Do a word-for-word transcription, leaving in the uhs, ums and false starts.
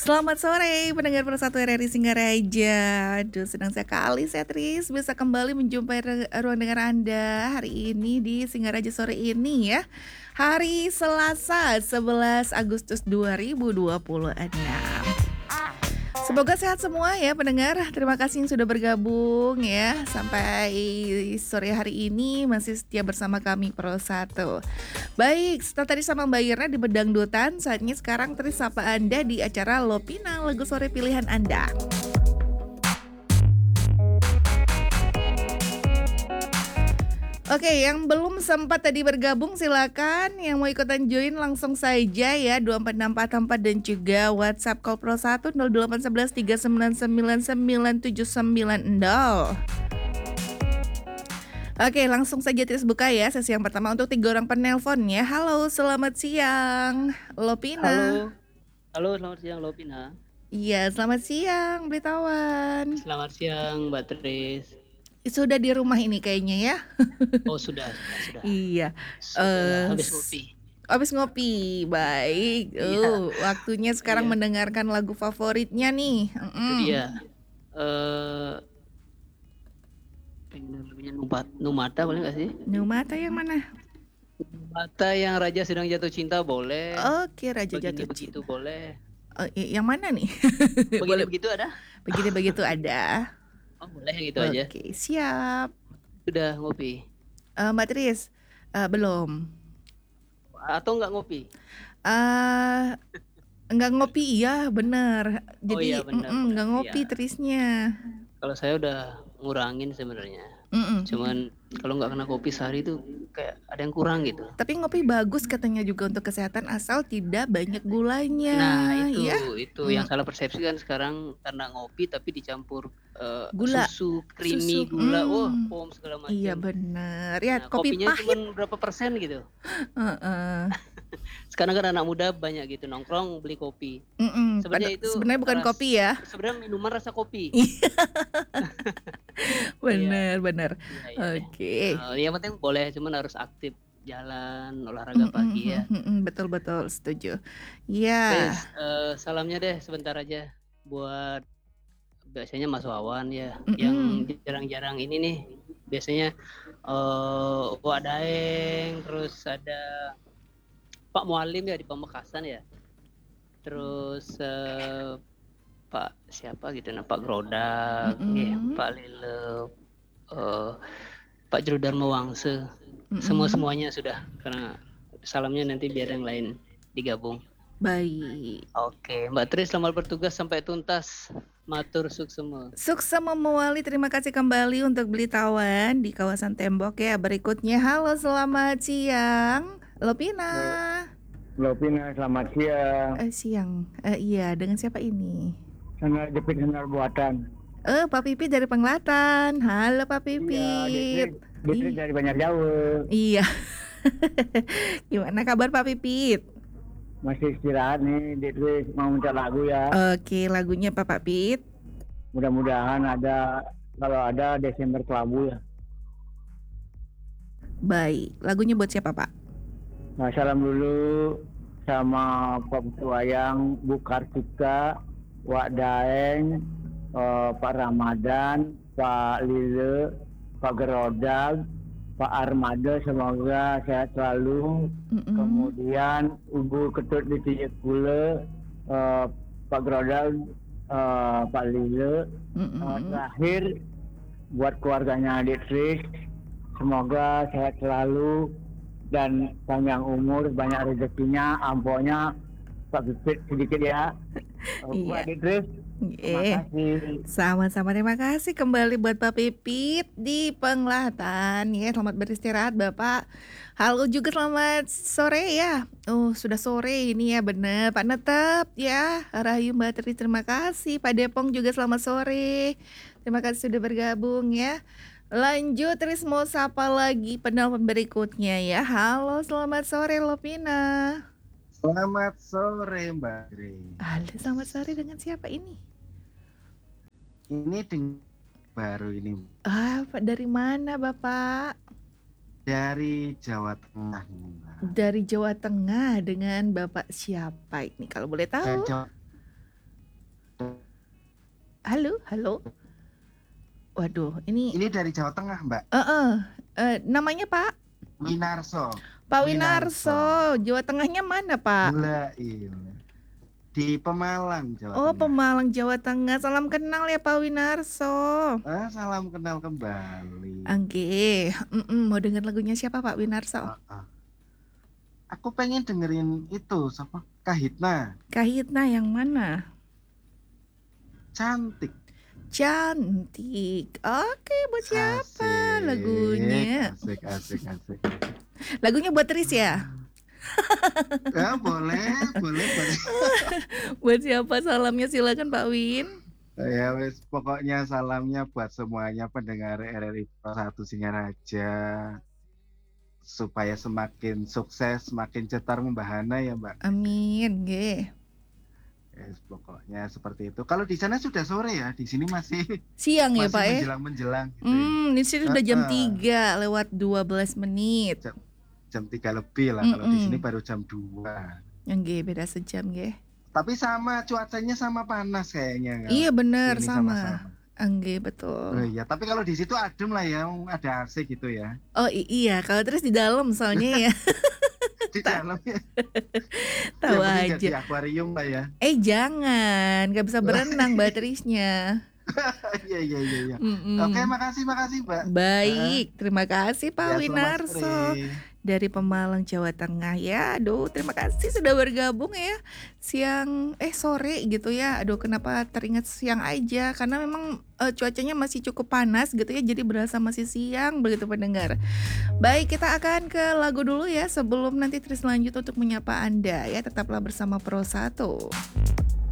Selamat sore pendengar Persatu R R I Singaraja. Aduh, senang sekali saya Tris bisa kembali menjumpai re- ruang dengar Anda hari ini di Singaraja sore ini ya. Hari Selasa sebelas Agustus dua ribu dua puluh enam. Semoga sehat semua ya pendengar. Terima kasih yang sudah bergabung ya. Sampai sore hari ini masih setia bersama kami Pro satu. Baik, setelah tadi sama Mbak Irna di Bedangdutan, saatnya sekarang Tris sapa Anda di acara Lopina, lagu sore pilihan Anda. Oke, yang belum sempat tadi bergabung silakan. Yang mau ikutan join langsung saja ya dua empat enam empat empat dan juga WhatsApp Call Pro satu nol delapan satu satu tiga sembilan sembilan sembilan tujuh sembilan nol. Oke, langsung saja Tris buka ya sesi yang pertama untuk tiga orang penelpon ya. Halo, selamat siang, Lopina. Halo, halo selamat siang Lopina. Iya, selamat siang, Blitawan. Selamat siang Mbak Tris. Sudah di rumah ini kayaknya ya. Oh sudah, sudah, sudah. Iya. Sudah eh, habis ngopi. Habis ngopi, baik. Iya. Uh, waktunya sekarang Iya. mendengarkan lagu favoritnya nih. Itu Mm-mm. dia. Eh, pengen lagunya Numata, Numata boleh nggak sih? Numata yang mana? Numata yang Raja Sedang Jatuh Cinta boleh. Oke, Raja Begini Jatuh begitu Cinta. boleh. Oh, i- yang mana nih? Begini Boleh. begitu ada? Begini begitu ada. Oh boleh yang itu aja. Oke, siap. Sudah ngopi? Eh, Mbak Tris, eh, belum. Atau nggak ngopi? Eh, nggak ngopi, iya bener. Oh Jadi iya benar. mm-mm, nggak benar. ngopi Iya. Trisnya. Kalau saya udah ngurangin sebenarnya. Mm-mm. Cuman kalau nggak kena kopi sehari itu kayak ada yang kurang gitu. Tapi ngopi bagus katanya juga untuk kesehatan asal tidak banyak gulanya. Nah itu ya. itu yang salah persepsi kan sekarang karena ngopi tapi dicampur uh, Gula, susu, creamy, susu. gula, Hmm. wah pom segala macam. Iya benar. Ya Nah, kopi kopinya pahit. cuma berapa persen gitu. Uh-uh. Sekarang kan anak muda banyak gitu nongkrong beli kopi. Mm-mm. Sebenarnya Pada- itu sebenarnya bukan ras- kopi ya. Sebenarnya minuman rasa kopi. Benar benar. Iya, iya, iya. Oke. Uh, yang penting boleh, cuman harus aktif jalan olahraga pagi ya. Betul betul setuju. Ya. Guys, uh, salamnya deh sebentar aja buat biasanya Mas Wawan ya, Mm-mm. yang jarang-jarang ini nih. Biasanya uh, Wak Daeng, terus ada Pak Mualim ya di Pamekasan ya. Terus uh, Pak siapa gitu, nah Pak Grodak, ya, Pak Lile, uh, Pak Jrodarma Wangse. Semua semuanya sudah, karena salamnya nanti biar yang lain digabung. Baik. Oke, Mbak Tris selamat bertugas sampai tuntas. Matur suksema. Suksema Mewali, terima kasih kembali untuk Blitawan di kawasan Tembok ya. Berikutnya, halo selamat siang, Lopina. Lopina, selamat siang. Eh, siang, eh, iya dengan siapa ini? Senar Jepit Senar Buatan. Eh, Pak Pipit dari Penglatan. Halo Pak Pipit. Iya, Ditrik dari banyak jauh. Iya. Gimana kabar Pak Pipit? Masih istirahat nih, Ditrik mau minta lagu ya. Oke, lagunya apa Pak Pit? Mudah-mudahan ada, kalau ada Desember Kelabu ya. Baik, lagunya buat siapa Pak? Nah, salam dulu sama Pak Wayang, Bu Kartika, Wak Daeng, eh, Pak Ramadan, Pak Lile, Pak Gerodag, Pak Armada, semoga sehat selalu. Mm-mm. Kemudian Ibu Ketut di Tijek Pula, eh, Pak Gerodag, eh, Pak Lile. Mm-mm. Eh, terakhir buat keluarganya Adik Tris, semoga sehat selalu dan panjang umur, banyak rezekinya, amponya Pak Pipit sedikit ya. Iya. Buat Adik Tris, terima Eh, kasih. sama-sama terima kasih kembali buat Pak Pipit di Penglatan ya. Selamat beristirahat Bapak. Halo juga selamat sore ya. Oh sudah sore ini ya bener. Pak Netep ya. Rahayu Mbak Tri terima kasih. Pak Depong juga selamat sore. Terima kasih sudah bergabung ya. Lanjut Tris mau sapa lagi penelpon berikutnya ya. Halo selamat sore Lopina. Selamat sore Mbak Tri. Halo selamat sore dengan siapa ini? Ini dengan baru ini Ah, Pak, dari mana Bapak? dari Jawa Tengah ini Mbak. Dari Jawa Tengah dengan Bapak siapa ini kalau boleh Dan tahu? Jawa, Halo, halo. Waduh, ini Ini dari Jawa Tengah, Mbak. eh eh, eh, namanya Pak? Winarso. Pak Winarso. Winarso. Jawa Tengahnya mana, Pak? Gila, iya. Di Pemalang, Jawa Oh, Tengah. Pemalang, Jawa Tengah. Salam kenal ya Pak Winarso. Ah, salam kenal kembali. Angge, mm-mm, mau denger lagunya siapa Pak Winarso? Ah, ah. Aku pengen dengerin itu, siapa? Kahitna. Kahitna yang mana? Cantik. Cantik. Oke, buat siapa Asik, lagunya? Asik, asik, asik. Lagunya buat Tris ya? Ya, boleh, boleh, boleh. Buat siapa salamnya silakan Pak Win. Ya, wes, pokoknya salamnya buat semuanya pendengar R R I satu Singaraja. Supaya semakin sukses, semakin cetar membahana ya, Mbak. Amin, nggih. Yes, pokoknya seperti itu. Kalau di sana sudah sore ya, di sini masih Siang ya masih Pak ya? menjelang-menjelang gitu ya. Hmm, di sini udah jam Ah, ah. tiga lewat dua belas menit. Jam, jam tiga lebih lah, kalau di Mm-mm. sini baru jam dua. Nggih, beda sejam nggih. Tapi sama cuacanya sama panas kayaknya. Iya bener Sini sama. sama-sama. Nggih, Oh betul. iya, tapi kalau di situ adem lah ya, ada A C gitu ya. Oh i- iya, kalau terus di dalam soalnya ya. Di dalam ya. Tahu Yang penting aja. jadi akuarium lah ya. Eh jangan, nggak bisa berenang Mbak Trisnya. Iya, iya, iya, iya. Mm-mm. Oke, makasih, makasih, Mbak. Baik, terima kasih Pak Ya, selamat Winarso sore. dari Pemalang, Jawa Tengah ya. Aduh, terima kasih sudah bergabung ya. Siang eh sore gitu ya. Aduh, kenapa teringat siang aja? Karena memang eh, cuacanya masih cukup panas gitu ya. Jadi berasa masih siang begitu pendengar. Baik, kita akan ke lagu dulu ya sebelum nanti Tris lanjut untuk menyapa Anda ya. Tetaplah bersama Pro satu.